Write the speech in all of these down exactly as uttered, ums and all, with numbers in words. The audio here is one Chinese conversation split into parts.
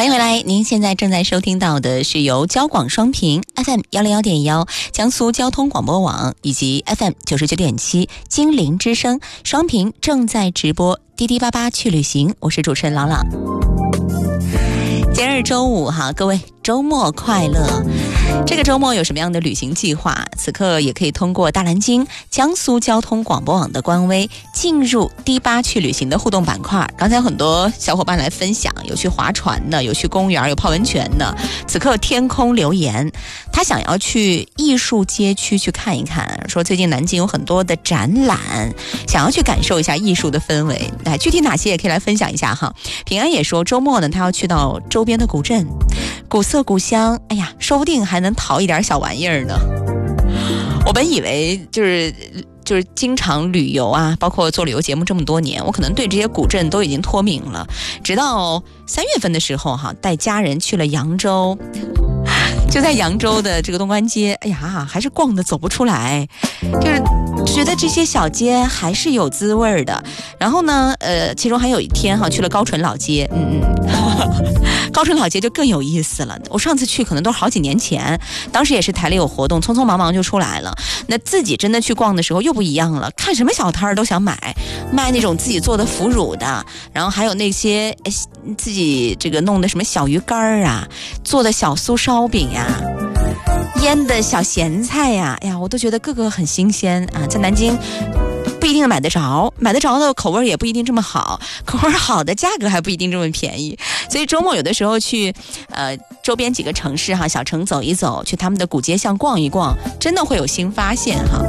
欢迎回来，您现在正在收听到的是由交广双频 F M 一零一点一 江苏交通广播网以及 F M 九十九点七金陵之声双频正在直播滴滴八八去旅行，我是主持人朗朗。今日周五哈，各位周末快乐。这个周末有什么样的旅行计划？此刻也可以通过大蓝鲸江苏交通广播网的官微进入滴八去旅行的互动板块。刚才有很多小伙伴来分享，有去划船的，有去公园，有泡温泉的。此刻天空留言，他想要去艺术街区去看一看，说最近南京有很多的展览，想要去感受一下艺术的氛围。哎，具体哪些也可以来分享一下哈。平安也说周末呢，他要去到周边的古镇，古色古香，哎呀，说不定还能淘一点小玩意儿呢。我本以为就是就是经常旅游啊，包括做旅游节目这么多年，我可能对这些古镇都已经脱敏了。直到三月份的时候哈，带家人去了扬州，就在扬州的这个东关街，哎呀，还是逛得走不出来，就是觉得这些小街还是有滋味的。然后呢，呃，其中还有一天哈，去了高淳老街，嗯嗯，高淳老街就更有意思了。我上次去可能都是好几年前，当时也是台里有活动，匆匆忙忙就出来了。那自己真的去逛的时候又不一样了，看什么小摊儿都想买，卖那种自己做的腐乳的，然后还有那些自己这个弄的什么小鱼干啊，做的小酥烧饼呀、啊，腌的小咸菜呀、啊，哎呀，我都觉得个个很新鲜啊！在南京不一定买得着，买得着的口味也不一定这么好，口味好的价格还不一定这么便宜。所以周末有的时候去呃周边几个城市哈，小城走一走，去他们的古街巷逛一逛，真的会有新发现哈。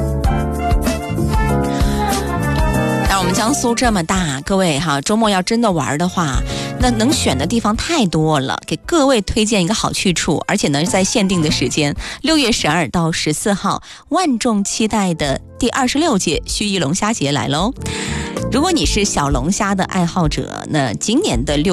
那我们江苏这么大，各位哈，周末要真的玩的话，那能选的地方太多了，给各位推荐一个好去处，而且呢，在限定的时间，六月十二到十四号，万众期待的第二十六届盱眙龙虾节来喽！如果你是小龙虾的爱好者，那今年的六